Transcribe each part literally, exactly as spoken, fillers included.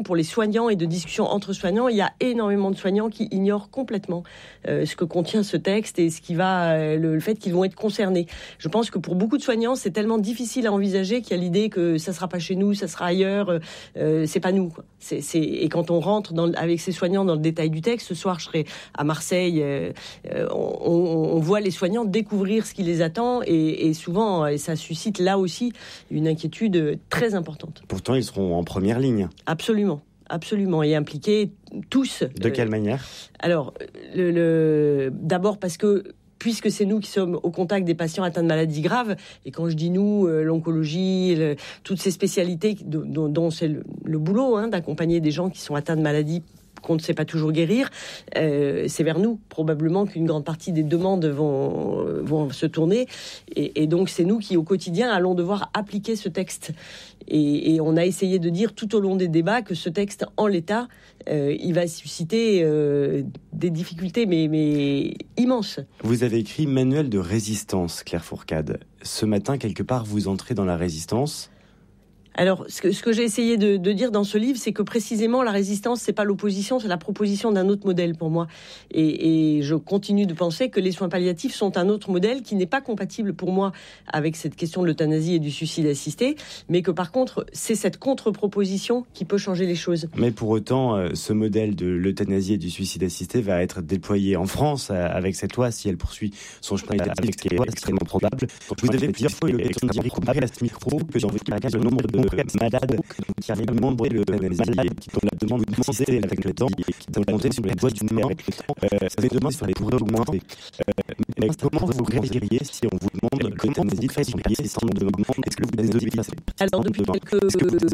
pour les soignants et de discussions entre soignants. Il y a énormément de soignants qui ignorent complètement euh, ce que contient ce texte et ce qui va, euh, le, le fait qu'ils vont être concernés. Je pense que pour beaucoup de soignants, c'est tellement difficile à envisager qu'il y a l'idée que ça sera pas chez nous, ça sera ailleurs, euh, c'est pas nous, quoi. C'est, c'est... Et quand on rentre dans, avec ces soignants dans le détail du texte, ce soir je serai à Marseille, euh, euh, on, on voit les soignants découvrir ce qui les attend et, et souvent et ça suscite là aussi une inquiétude très importante. Pourtant, ils seront en première ligne. Absolument. Absolument, et impliqués tous. De quelle euh, manière ? Alors, le, le, d'abord parce que, puisque c'est nous qui sommes au contact des patients atteints de maladies graves, et quand je dis nous, euh, l'oncologie, le, toutes ces spécialités dont, dont c'est le, le boulot, hein, d'accompagner des gens qui sont atteints de maladies qu'on ne sait pas toujours guérir, euh, c'est vers nous probablement qu'une grande partie des demandes vont, vont se tourner. Et, et donc c'est nous qui au quotidien allons devoir appliquer ce texte. Et, et on a essayé de dire tout au long des débats que ce texte en l'état, euh, il va susciter euh, des difficultés mais, mais immenses. Vous avez écrit Manuel de résistance, Claire Fourcade. Ce matin, quelque part, vous entrez dans la résistance ? Alors, ce que, ce que j'ai essayé de, de dire dans ce livre, c'est que précisément la résistance, c'est pas l'opposition, c'est la proposition d'un autre modèle pour moi. Et, et je continue de penser que les soins palliatifs sont un autre modèle qui n'est pas compatible pour moi avec cette question de l'euthanasie et du suicide assisté, mais que par contre, c'est cette contre-proposition qui peut changer les choses. Mais pour autant, ce modèle de l'euthanasie et du suicide assisté va être déployé en France avec cette loi si elle poursuit son chemin étatique, ce qui est extrêmement probable. Vous avez plusieurs fois eu l'occasion de dire à ce micro que dans votre cas, le nombre de malades qui avaient demandé l'euthanasie et qui dont la demande persistait avec le temps, qui ont compté sur les doigts d'une main avec le temps, ces demandes pourraient augmenter. Mais comment vous réagiriez si on vous demande l'euthanasie de façon persistante de demande ? Est-ce que vous les devez passer ? Alors depuis quelques,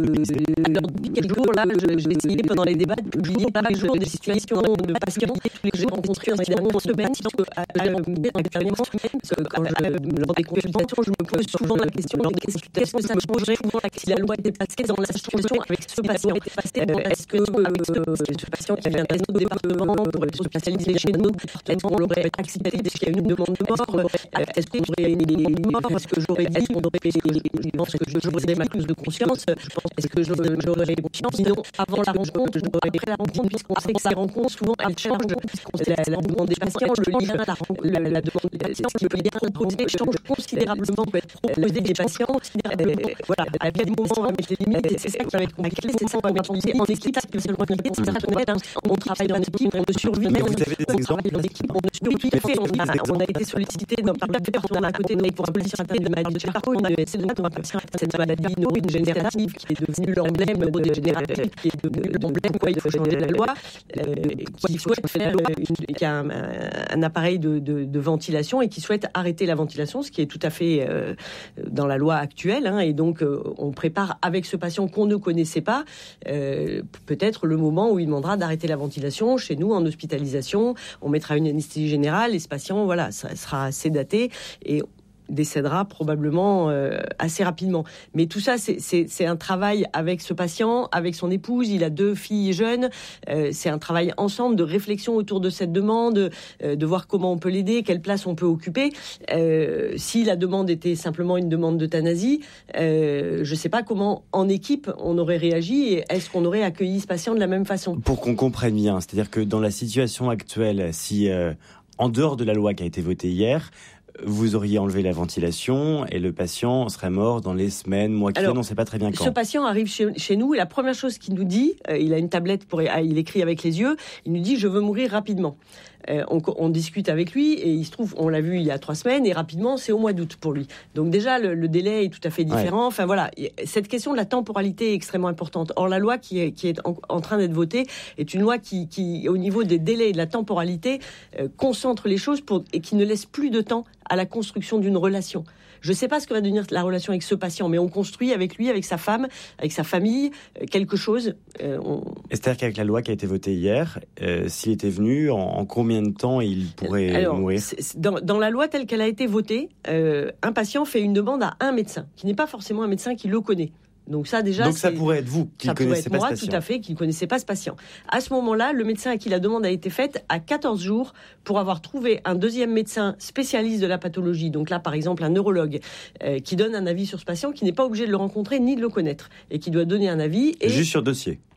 alors, depuis quelques jours, là, je vais essayer pendant les débats de publier pas mal de jours des situations de patients que j'ai rencontrés dans ces dernières semaines, puisque actuellement, quand je, lors des consultations, je me pose souvent la question de qu'est-ce que ça changerait si la loi était passée dans la situation avec ce patient. Euh, est-ce que euh, ce patient qui vient d'un autre département pour être spécialisé chez nous, est-ce qu'on l'aurait accepté s'il y a une demande de mort ? euh, Est-ce qu'on aurait les morts ? Est-ce que j'aurais dit qu'on aurait, je pense que je j'aurais ma prise de conscience. Est-ce que j'aurais, j'aurais conscience ? Sinon, avant la rencontre, j'aurais pris la rencontre, puisqu'on sait que ces rencontres, souvent, elles changent. La, la demande des patients, le lien, la, la, la demande des patients, le lien proposé change considérablement. Proposé des patients, euh, voilà, à quel moment avec les limites, et c'est ça qui va être compliqué, c'est ça qu'on va penser en équipe, parce que c'est le droit de l'idée, c'est rationnel, on travaille en équipe, on ne survit même, vous avez des on exemples travaille en équipe, on ne survit tout à fait, on a, on a été sollicité par la plupart, on a à côté de nous pour un policier atteint de maladie de Charcot, on a essayé de mettre un patient cette maladie neurodégénérative qui est devenue l'emblème neurodégénérative, qui est devenue l'emblème, quoi, il faut changer la loi, euh, qui souhaite faire, une, qui a un, un appareil de, de, de ventilation et qui souhaite arrêter la ventilation, ce qui est tout à fait euh, dans la loi actuelle, hein, et donc euh, on prépare avec ce patient qu'on ne connaissait pas, euh, peut-être le moment où il demandera d'arrêter la ventilation chez nous en hospitalisation. On mettra une anesthésie générale et ce patient, voilà, ça sera sédaté et décédera probablement euh, assez rapidement. Mais tout ça, c'est, c'est, c'est un travail avec ce patient, avec son épouse. Il a deux filles jeunes. Euh, c'est un travail ensemble de réflexion autour de cette demande, euh, de voir comment on peut l'aider, quelle place on peut occuper. Euh, si la demande était simplement une demande d'euthanasie, euh, je ne sais pas comment, en équipe, on aurait réagi et est-ce qu'on aurait accueilli ce patient de la même façon ? Pour qu'on comprenne bien, c'est-à-dire que dans la situation actuelle, si euh, en dehors de la loi qui a été votée hier, vous auriez enlevé la ventilation et le patient serait mort dans les semaines, mois qui viennent, on ne sait pas très bien quand. Ce patient arrive chez, chez nous et la première chose qu'il nous dit, euh, il a une tablette, pour, ah, il écrit avec les yeux, il nous dit « je veux mourir rapidement ». Euh, on, on discute avec lui et il se trouve, on l'a vu il y a trois semaines et rapidement c'est au mois d'août pour lui. Donc déjà le, le délai est tout à fait différent. Ouais. Enfin voilà, cette question de la temporalité est extrêmement importante. Or la loi qui est, qui est en, en train d'être votée est une loi qui, qui au niveau des délais et de la temporalité, euh, concentre les choses pour, et qui ne laisse plus de temps à la construction d'une relation. Je ne sais pas ce que va devenir la relation avec ce patient, mais on construit avec lui, avec sa femme, avec sa famille, quelque chose. Euh, on... C'est-à-dire qu'avec la loi qui a été votée hier, euh, s'il était venu, en, en combien de temps il pourrait Alors, mourir ? c'est, dans, dans la loi telle qu'elle a été votée, euh, un patient fait une demande à un médecin, qui n'est pas forcément un médecin qui le connaît. Donc ça déjà, donc ça pourrait être vous qui ne connaissez pas moi, ce patient. Tout à fait, qui ne connaissait pas ce patient. À ce moment-là, le médecin à qui la demande a été faite a quatorze jours pour avoir trouvé un deuxième médecin spécialiste de la pathologie. Donc là, par exemple, un neurologue euh, qui donne un avis sur ce patient, qui n'est pas obligé de le rencontrer ni de le connaître et qui doit donner un avis. Et juste sur dossier.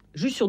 juste sur